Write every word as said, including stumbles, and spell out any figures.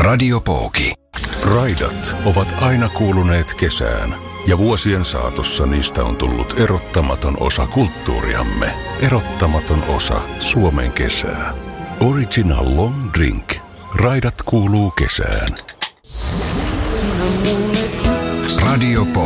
Radiopooki. Raidat ovat aina kuuluneet kesään, ja vuosien saatossa niistä on tullut erottamaton osa kulttuuriamme, erottamaton osa Suomen kesää. Original Long Drink. Raidat kuuluu kesään. Radiopooki.